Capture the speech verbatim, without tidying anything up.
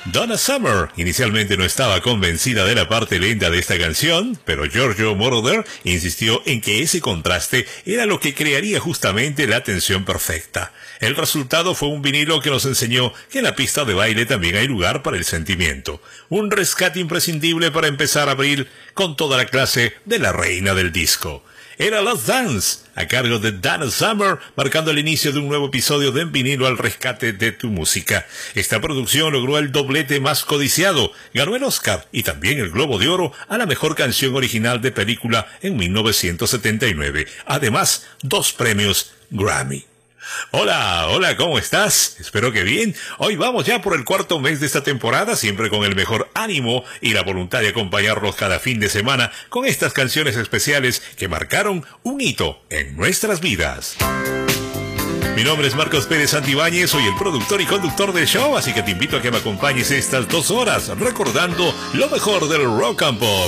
Donna Summer inicialmente no estaba convencida de la parte lenta de esta canción, pero Giorgio Moroder insistió en que ese contraste era lo que crearía justamente la tensión perfecta. El resultado fue un vinilo que nos enseñó que en la pista de baile también hay lugar para el sentimiento. Un rescate imprescindible para empezar abril con toda la clase de la reina del disco. Era Last Dance, a cargo de Donna Summer, marcando el inicio de un nuevo episodio de En Vinilo al rescate de tu música. Esta producción logró el doblete más codiciado, ganó el Oscar y también el Globo de Oro a la mejor canción original de película en mil novecientos setenta y nueve. Además, dos premios Grammy. Hola, hola, ¿cómo estás? Espero que bien. Hoy vamos ya por el cuarto mes de esta temporada, siempre con el mejor ánimo y la voluntad de acompañarlos cada fin de semana con estas canciones especiales que marcaron un hito en nuestras vidas. Mi nombre es Marcos Pérez Santibáñez, soy el productor y conductor del show, así que te invito a que me acompañes estas dos horas recordando lo mejor del rock and pop.